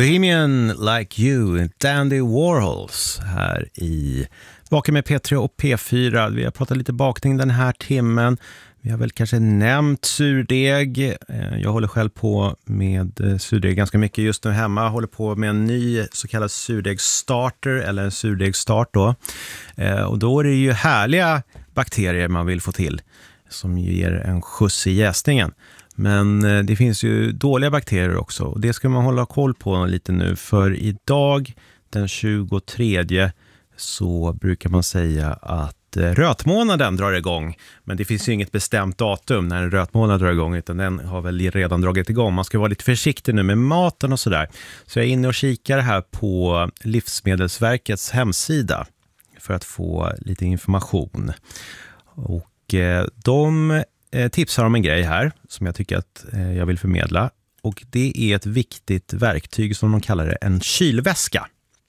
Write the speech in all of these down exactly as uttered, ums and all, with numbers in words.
Bohemian Like You, Dandy Warhols här i Bakom med P tre och P fyra. Vi har pratat lite bakning den här timmen. Vi har väl kanske nämnt surdeg. Jag håller själv på med surdeg ganska mycket just nu hemma. Jag håller på med en ny så kallad surdegstarter eller en surdegsstart då. Och då är det ju härliga bakterier man vill få till som ger en skjuts i jäsningen. Men det finns ju dåliga bakterier också och det ska man hålla koll på lite nu, för idag den tjugotredje så brukar man säga att rötmånaden drar igång. Men det finns ju inget bestämt datum när en rötmånad drar igång, utan den har väl redan dragit igång. Man ska vara lite försiktig nu med maten och sådär. Så jag är inne och kikar här på Livsmedelsverkets hemsida för att få lite information. Och eh, de tipsar om en grej här som jag tycker att jag vill förmedla, och det är ett viktigt verktyg som de kallar det, en kylväska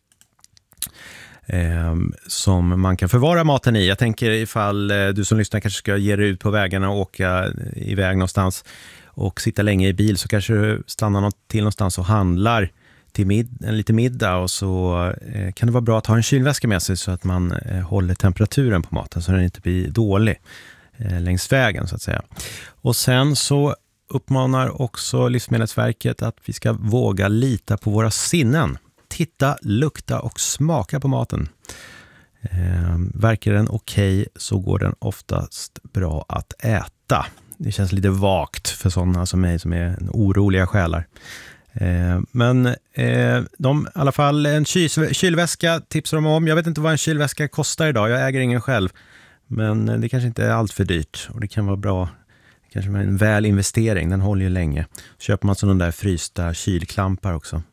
eh, som man kan förvara maten i. Jag tänker ifall du som lyssnar kanske ska ge dig ut på vägarna och åka iväg någonstans och sitta länge i bil, så kanske du stannar något till någonstans och handlar till mid- en lite middag, och så eh, kan det vara bra att ha en kylväska med sig så att man eh, håller temperaturen på maten så den inte blir dålig längs vägen så att säga. Och sen så uppmanar också Livsmedelsverket att vi ska våga lita på våra sinnen. Titta, lukta och smaka på maten. Eh, verkar den okej så går den oftast bra att äta. Det känns lite vagt för sådana som mig som är oroliga själar. Eh, men eh, de, i alla fall en kyl- kylväska tipsar de om. Jag vet inte vad en kylväska kostar idag. Jag äger ingen själv. Men det kanske inte är allt för dyrt och det kan vara bra, kanske med en väl investering, den håller ju länge. Köper man sådana där frysta kylklampar också.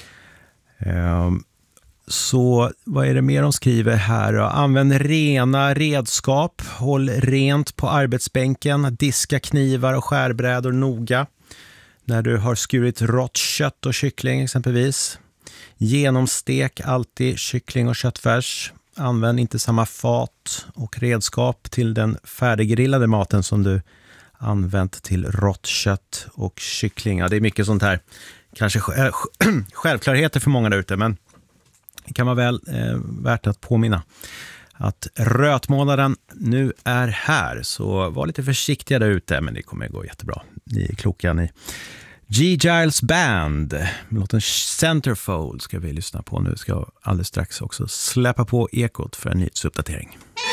Så vad är det mer de skriver här då? Använd rena redskap, håll rent på arbetsbänken, diska knivar och skärbrädor noga när du har skurit rått kött och kyckling exempelvis. Genomstek alltid kyckling och köttfärs. Använd inte samma fat och redskap till den färdiggrillade maten som du använt till rått kött och kyckling. Ja, det är mycket sånt här. Kanske självklarheter för många där ute, men det kan vara väl eh, värt att påminna att rötmånaden nu är här. Så var lite försiktiga där ute, men det kommer gå jättebra. Ni är kloka ni. G. Giles Band, låten Centerfold ska vi lyssna på nu. Ska alldeles strax också släppa på ekot för en nyhetsuppdatering.